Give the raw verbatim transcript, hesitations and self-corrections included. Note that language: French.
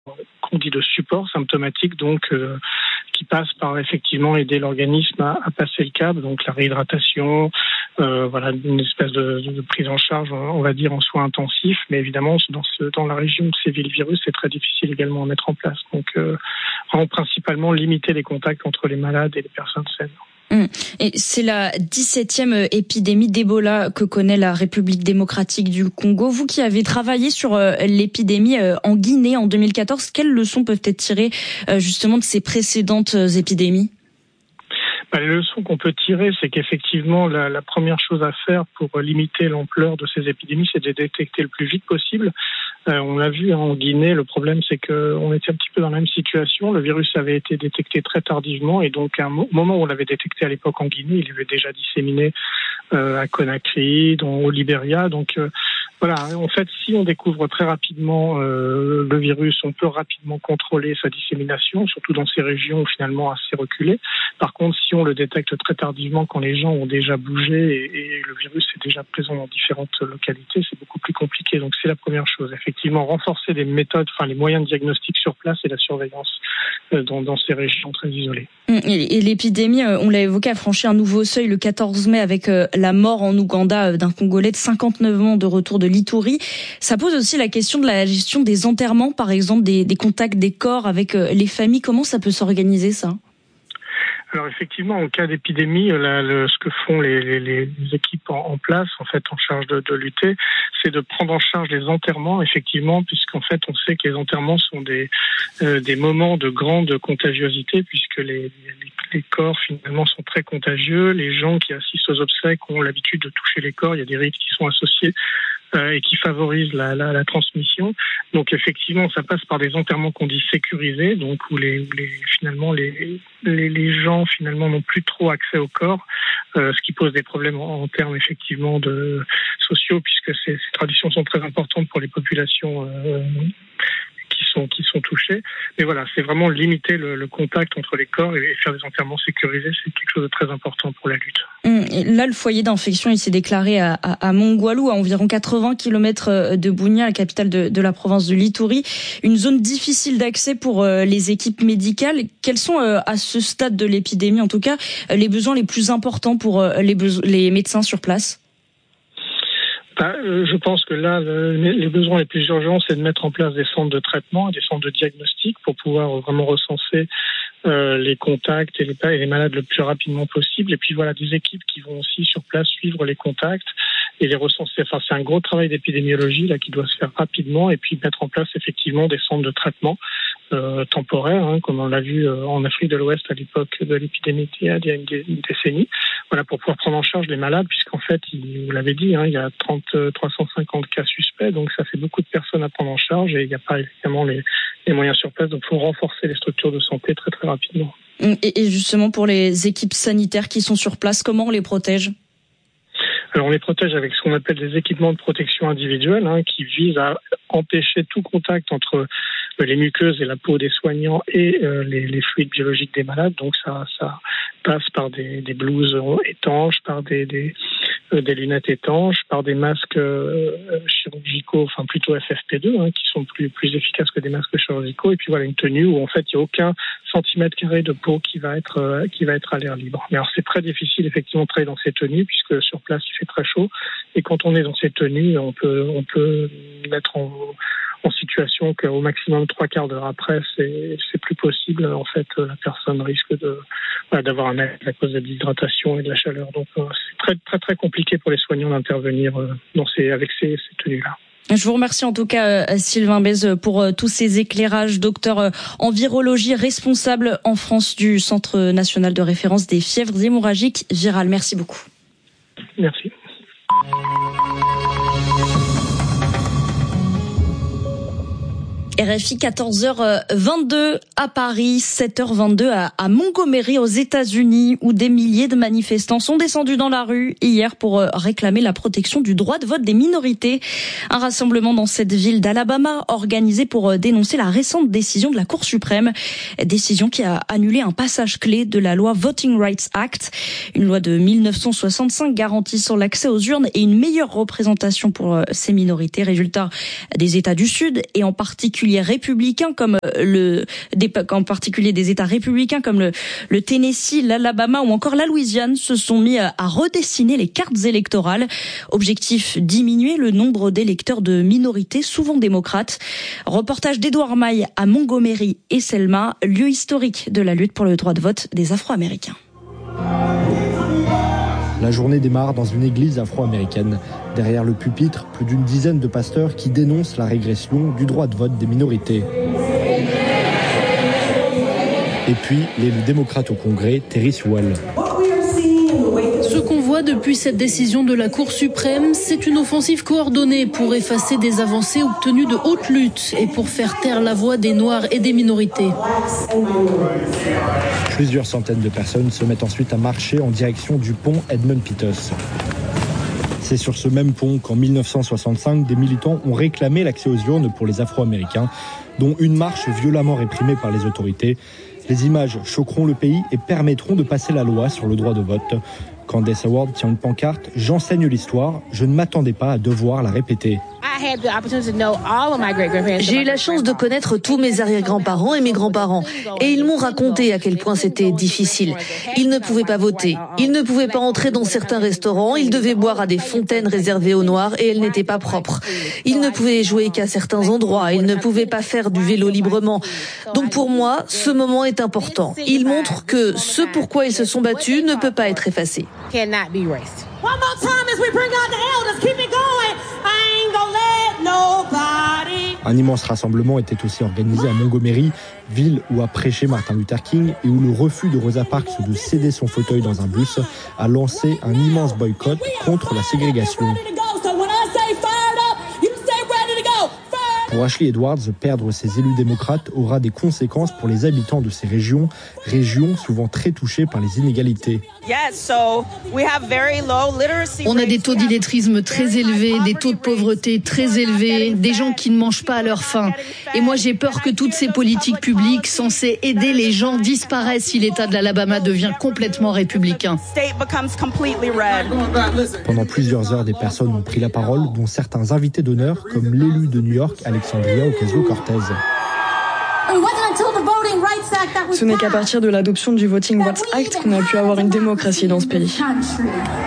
qu'on dit de support symptomatique, donc euh, qui passe par effectivement aider l'organisme à, à passer le cap, donc la réhydratation, euh, voilà, une espèce de, de prise en charge, on va dire en soins intensifs, mais évidemment dans, ce, dans la région où sévit le virus, c'est très difficile également à mettre en place. Donc euh, vraiment principalement limiter les contacts entre les malades et les personnes saines. Et c'est la dix-septième épidémie d'Ebola que connaît la République démocratique du Congo. Vous qui avez travaillé sur l'épidémie en Guinée en deux mille quatorze, quelles leçons peuvent être tirées justement de ces précédentes épidémies ? Bah, les leçons qu'on peut tirer, c'est qu'effectivement, la, la première chose à faire pour limiter l'ampleur de ces épidémies, c'est de les détecter le plus vite possible. Euh, on l'a vu hein, en Guinée, le problème, c'est qu'on était un petit peu dans la même situation. Le virus avait été détecté très tardivement et donc, à un moment où on l'avait détecté à l'époque en Guinée, il avait déjà disséminé euh, à Conakry, dans, au Libéria. Donc, euh, voilà, en fait, si on découvre très rapidement euh, le virus, on peut rapidement contrôler sa dissémination, surtout dans ces régions finalement assez reculées. Par contre, si on le détecte très tardivement, quand les gens ont déjà bougé et, et le virus est déjà présent dans différentes localités, c'est beaucoup plus compliqué. Donc, c'est la première chose. Effectivement, renforcer les méthodes, enfin les moyens de diagnostic sur place et la surveillance euh, dans, dans ces régions très isolées. Et, et l'épidémie, on l'a évoqué, a franchi un nouveau seuil le quatorze mai avec euh, la mort en Ouganda d'un Congolais de cinquante-neuf ans de retour de l'Ituri. Ça pose aussi la question de la gestion des enterrements, par exemple, des, des contacts des corps avec euh, les familles. Comment ça peut s'organiser, ça ? Alors effectivement, en cas d'épidémie, là, le, ce que font les, les, les équipes en, en place, en fait, en charge de, de lutter, c'est de prendre en charge les enterrements, effectivement, puisqu'en fait, on sait que les enterrements sont des euh, des moments de grande contagiosité, puisque les, les, les corps finalement sont très contagieux. Les gens qui assistent aux obsèques ont l'habitude de toucher les corps. Il y a des rites qui sont associés euh, et qui favorisent la, la, la transmission. Donc effectivement, ça passe par des enterrements qu'on dit sécurisés, donc où les, où les finalement les, les les gens finalement n'ont plus trop accès au corps, euh, ce qui pose des problèmes en, en termes effectivement de sociaux, puisque ces, ces traditions sont très importantes pour les populations euh, qui sont qui sont touchées. Mais voilà, c'est vraiment limiter le, le contact entre les corps et faire des enterrements sécurisés, c'est quelque chose de très important pour la lutte. Là, le foyer d'infection, il s'est déclaré à, à, à Mongwalu, à environ quatre-vingts kilomètres de Bunia, la capitale de, de la province de l'Ituri. Une zone difficile d'accès pour les équipes médicales. Quels sont, à ce stade de l'épidémie, en tout cas, les besoins les plus importants pour les, beso- les médecins sur place ? Bah, euh, je pense que là, le, les besoins les plus urgents, c'est de mettre en place des centres de traitement et des centres de diagnostic pour pouvoir vraiment recenser euh, les contacts et les, et les malades le plus rapidement possible. Et puis voilà, des équipes qui vont aussi sur place suivre les contacts et les recenser. Enfin, c'est un gros travail d'épidémiologie là qui doit se faire rapidement et puis mettre en place effectivement des centres de traitement euh, temporaires, hein, comme on l'a vu euh, en Afrique de l'Ouest à l'époque de l'épidémie il y a une, une décennie. Voilà, pour pouvoir prendre en charge les malades, puisqu'en fait, il, vous l'avez dit, hein, il y a trente, trois cent cinquante cas suspects, donc ça fait beaucoup de personnes à prendre en charge et il n'y a pas évidemment les, les moyens sur place, donc il faut renforcer les structures de santé très très rapidement. Et, et justement, pour les équipes sanitaires qui sont sur place, comment on les protège ? Alors on les protège avec ce qu'on appelle des équipements de protection individuelle, hein, qui visent à empêcher tout contact entre les muqueuses et la peau des soignants et euh, les, les fluides biologiques des malades. Donc ça, ça passe par des, des blouses étanches, par des, des, euh, des lunettes étanches, par des masques euh, chirurgicaux, enfin plutôt F F P deux, hein, qui sont plus plus efficaces que des masques chirurgicaux. Et puis voilà, une tenue où en fait il n'y a aucun centimètre carré de peau qui va être euh, qui va être à l'air libre. Mais alors c'est très difficile effectivement de travailler dans ces tenues puisque sur place il fait très chaud. Et quand on est dans ces tenues, on peut on peut mettre en en situation qu'au maximum trois quarts d'heure après, c'est, c'est plus possible. En fait, la personne risque de, voilà, d'avoir un malaise à cause de l'hydratation et de la chaleur. Donc, euh, c'est très, très, très compliqué pour les soignants d'intervenir euh, dans ces, avec ces, ces tenues-là. Je vous remercie en tout cas, Sylvain Bèze, pour tous ces éclairages. Docteur en virologie, responsable en France du Centre national de référence des fièvres hémorragiques virales. Merci beaucoup. Merci. R F I quatorze heures vingt-deux à Paris, sept heures vingt-deux à, à Montgomery aux États-Unis, où des milliers de manifestants sont descendus dans la rue hier pour réclamer la protection du droit de vote des minorités. Un rassemblement dans cette ville d'Alabama organisé pour dénoncer la récente décision de la Cour suprême, décision qui a annulé un passage clé de la loi Voting Rights Act, une loi de mille neuf cent soixante-cinq garantissant l'accès aux urnes et une meilleure représentation pour ces minorités. Résultat des États du Sud et en particulier particulier républicains comme le, des, en particulier des États républicains comme le, le Tennessee, l'Alabama ou encore la Louisiane se sont mis à redessiner les cartes électorales. Objectif, diminuer le nombre d'électeurs de minorités, souvent démocrates. Reportage d'Edouard Maille à Montgomery et Selma, lieu historique de la lutte pour le droit de vote des Afro-Américains. La journée démarre dans une église afro-américaine. Derrière le pupitre, plus d'une dizaine de pasteurs qui dénoncent la régression du droit de vote des minorités. Et puis, l'élu démocrate au Congrès, Terry Sewell. Ce qu'on voit depuis cette décision de la Cour suprême, c'est une offensive coordonnée pour effacer des avancées obtenues de haute lutte et pour faire taire la voix des Noirs et des minorités. Plusieurs centaines de personnes se mettent ensuite à marcher en direction du pont Edmund Pettus. C'est sur ce même pont qu'en mille neuf cent soixante-cinq, des militants ont réclamé l'accès aux urnes pour les Afro-Américains, dont une marche violemment réprimée par les autorités. Les images choqueront le pays et permettront de passer la loi sur le droit de vote. Candace Award tient une pancarte « J'enseigne l'histoire, je ne m'attendais pas à devoir la répéter ». J'ai eu la chance de connaître tous mes arrière-grands-parents et mes grands-parents. Et ils m'ont raconté à quel point c'était difficile. Ils ne pouvaient pas voter. Ils ne pouvaient pas entrer dans certains restaurants. Ils devaient boire à des fontaines réservées aux Noirs et elles n'étaient pas propres. Ils ne pouvaient jouer qu'à certains endroits. Ils ne pouvaient pas faire du vélo librement. Donc pour moi, ce moment est important. Il montre que ce pourquoi ils se sont battus ne peut pas être effacé. One more time as we bring out the elders, keep it going. I ain't gonna let nobody. Un immense rassemblement était aussi organisé à Montgomery, ville où a prêché Martin Luther King et où le refus de Rosa Parks de céder son fauteuil dans un bus a lancé un immense boycott contre la ségrégation. Pour Ashley Edwards, perdre ses élus démocrates aura des conséquences pour les habitants de ces régions, régions souvent très touchées par les inégalités. On a des taux d'illettrisme très élevés, des taux de pauvreté très élevés, des gens qui ne mangent pas à leur faim. Et moi, j'ai peur que toutes ces politiques publiques censées aider les gens disparaissent si l'État de l'Alabama devient complètement républicain. Pendant plusieurs heures, des personnes ont pris la parole, dont certains invités d'honneur, comme l'élu de New York, Alexandria Ocasio-Cortez. Ce n'est qu'à partir de l'adoption du Voting Rights Act qu'on a pu avoir une démocratie dans ce pays.